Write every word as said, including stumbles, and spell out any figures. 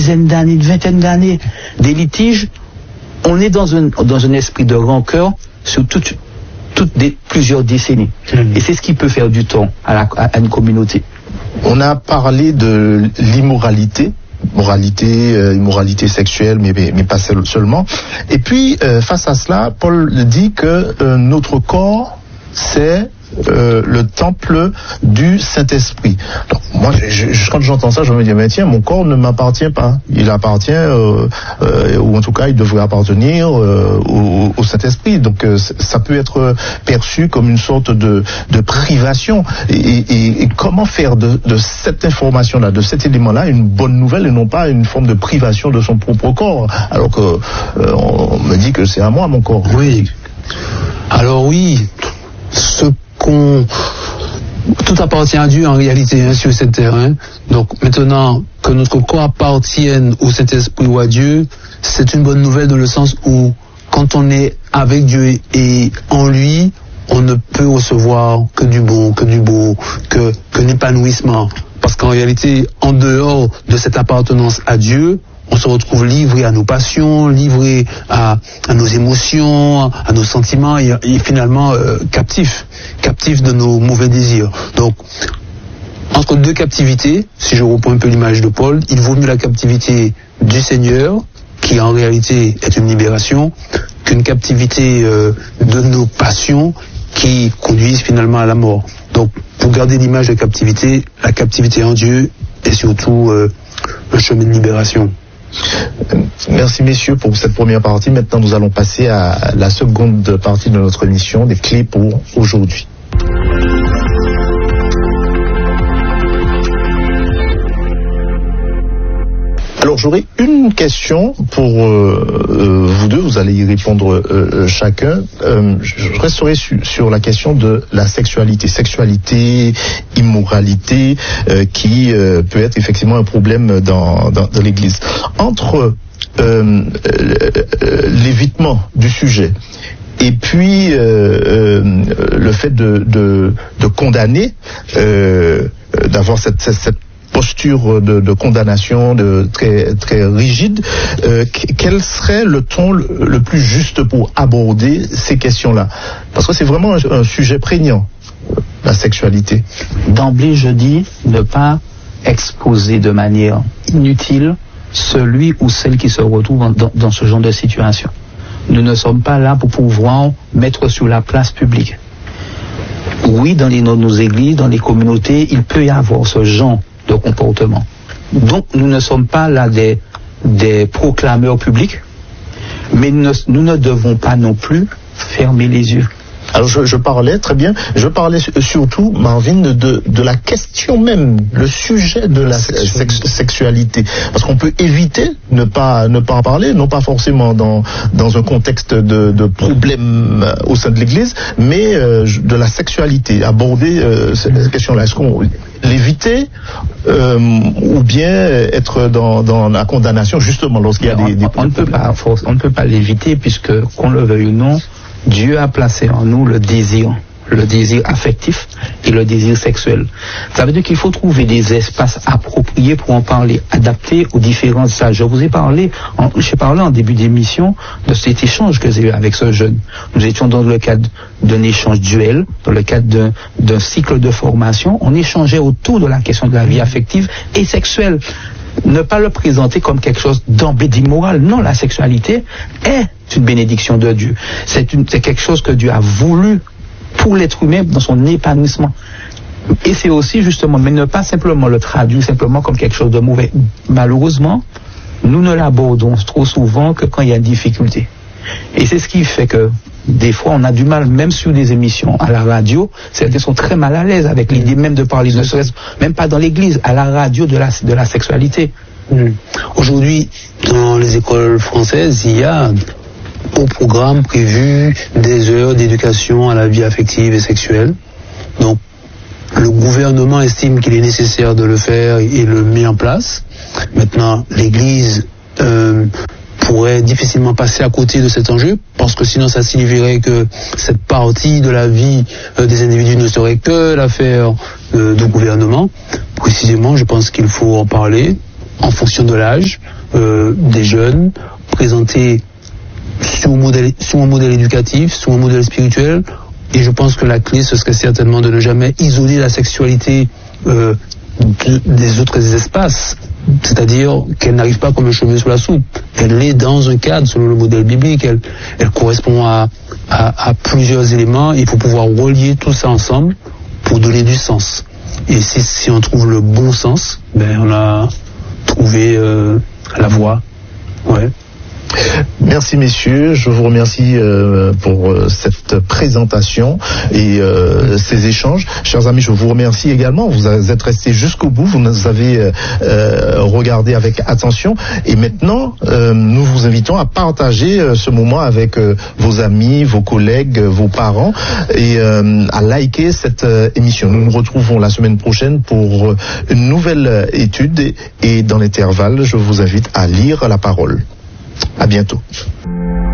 dizaine d'années, une vingtaine d'années, des litiges, on est dans un, dans un esprit de rancœur sur toute, toutes des, plusieurs décennies. Mmh. Et c'est ce qui peut faire du tort à, la, à une communauté. On a parlé de l'immoralité, moralité, euh, immoralité sexuelle, mais, mais, mais pas seulement. Et puis, euh, face à cela, Paul dit que euh, notre corps, c'est euh, le temple du Saint-Esprit. Donc, moi, je, je, quand j'entends ça, je me dis, mais tiens, mon corps ne m'appartient pas. Il appartient, euh, euh, ou en tout cas, il devrait appartenir euh, au, au Saint-Esprit. Donc, euh, ça peut être perçu comme une sorte de, de privation. Et, et, et comment faire de, de cette information-là, de cet élément-là, une bonne nouvelle et non pas une forme de privation de son propre corps, alors que euh, on me dit que c'est à moi, mon corps. Oui. Alors oui, ce qu'on... Tout appartient à Dieu en réalité hein, sur cette terre. Hein. Donc maintenant que notre corps appartienne au Saint-Esprit ou à Dieu, c'est une bonne nouvelle dans le sens où quand on est avec Dieu et en lui, on ne peut recevoir que du bon, que du beau, que, que l'épanouissement. Parce qu'en réalité, en dehors de cette appartenance à Dieu, on se retrouve livré à nos passions, livré à, à nos émotions, à nos sentiments et, et finalement euh, captif, captif de nos mauvais désirs. Donc, entre deux captivités, si je reprends un peu l'image de Paul, il vaut mieux la captivité du Seigneur, qui en réalité est une libération, qu'une captivité euh, de nos passions qui conduisent finalement à la mort. Donc, pour garder l'image de captivité, la captivité en Dieu est surtout euh, le chemin de libération. Merci messieurs pour cette première partie. Maintenant nous allons passer à la seconde partie de notre émission, des clés pour aujourd'hui. Alors j'aurais une question pour euh, euh, vous deux, vous allez y répondre euh, chacun. Euh, je resterai su, sur la question de la sexualité. Sexualité, immoralité, euh, qui euh, peut être effectivement un problème dans, dans, dans l'Église. Entre euh, euh, l'évitement du sujet et puis euh, euh, le fait de, de, de condamner, euh, d'avoir cette, cette, cette posture de, de condamnation de très très rigide, euh, quel serait le ton le, le plus juste pour aborder ces questions-là? Parce que c'est vraiment un, un sujet prégnant, la sexualité. D'emblée, je dis ne pas exposer de manière inutile celui ou celle qui se retrouve dans, dans ce genre de situation. Nous ne sommes pas là pour pouvoir mettre sur la place publique. Oui, dans les, nos, nos églises, dans les communautés, il peut y avoir ce genre de comportement. Donc nous ne sommes pas là des, des proclameurs publics, mais nous ne, nous ne devons pas non plus fermer les yeux. Alors je, je parlais, très bien, je parlais surtout, Marvin, de, de la question même, le sujet de la sex, sexualité. Parce qu'on peut éviter ne pas, ne pas en parler, non pas forcément dans, dans un contexte de, de problème au sein de l'Église, mais euh, de la sexualité, aborder euh, cette question-là. Est-ce qu'on l'éviter euh, ou bien être dans, dans la condamnation justement lorsqu'il y a on, des, des... On ne peut pas, on ne peut pas l'éviter puisque, qu'on le veuille ou non, Dieu a placé en nous le désir, le désir affectif et le désir sexuel. Ça veut dire qu'il faut trouver des espaces appropriés pour en parler, adaptés aux différents âges. Je vous ai parlé, en, j'ai parlé en début d'émission de cet échange que j'ai eu avec ce jeune. Nous étions dans le cadre d'un échange duel, dans le cadre d'un, d'un cycle de formation. On échangeait autour de la question de la vie affective et sexuelle. Ne pas le présenter comme quelque chose d'emblée d'immoral. Non, la sexualité est une bénédiction de Dieu. C'est, une, c'est quelque chose que Dieu a voulu pour l'être humain dans son épanouissement. Et c'est aussi justement, mais ne pas simplement le traduire simplement comme quelque chose de mauvais. Malheureusement, nous ne l'abordons trop souvent que quand il y a une difficulté. Et c'est ce qui fait que des fois, on a du mal, même sur des émissions à la radio, certains sont très mal à l'aise avec l'idée même de parler, ne serait-ce même pas dans l'église, à la radio de la, de la sexualité. Mmh. Aujourd'hui, dans les écoles françaises, il y a au programme prévu des heures d'éducation à la vie affective et sexuelle. Donc, le gouvernement estime qu'il est nécessaire de le faire et le met en place. Maintenant, l'église euh, pourrait difficilement passer à côté de cet enjeu, parce que sinon ça signifierait que cette partie de la vie euh, des individus ne serait que l'affaire euh, du gouvernement. Précisément, je pense qu'il faut en parler, en fonction de l'âge euh, des jeunes, présentée sur un modèle, sur un modèle éducatif, sur un modèle spirituel. Et je pense que la clé, ce serait certainement de ne jamais isoler la sexualité euh, de, des autres espaces. C'est-à-dire qu'elle n'arrive pas comme un cheveu sous la soupe. Elle est dans un cadre, selon le modèle biblique. Elle, elle correspond à, à, à plusieurs éléments. Il faut pouvoir relier tout ça ensemble pour donner du sens. Et si, si on trouve le bon sens, ben on a trouvé euh, la voie. Ouais. Merci messieurs, je vous remercie euh, pour euh, cette présentation et euh, ces échanges. Chers amis, je vous remercie également, vous êtes restés jusqu'au bout, vous nous avez euh, regardé avec attention et maintenant euh, nous vous invitons à partager euh, ce moment avec euh, vos amis, vos collègues, vos parents et euh, à liker cette euh, émission. Nous nous retrouvons la semaine prochaine pour euh, une nouvelle étude et, et dans l'intervalle, je vous invite à lire la parole. À bientôt.